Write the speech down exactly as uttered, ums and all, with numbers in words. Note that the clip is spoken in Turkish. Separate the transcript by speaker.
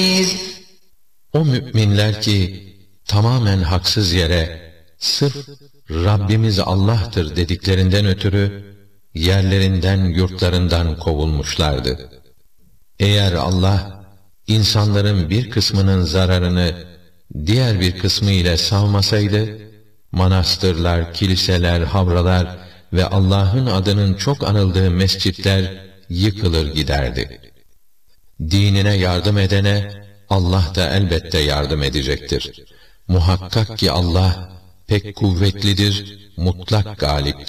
Speaker 1: O müminler ki tamamen haksız yere sırf Rabbimiz Allah'tır dediklerinden ötürü yerlerinden yurtlarından kovulmuşlardı. Eğer Allah insanların bir kısmının zararını diğer bir kısmı ile savmasaydı, manastırlar, kiliseler, havralar ve Allah'ın adının çok anıldığı mescitler yıkılır giderdi. Dinine yardım edene Allah da elbette yardım edecektir. Muhakkak ki Allah pek kuvvetlidir, mutlak galiptir.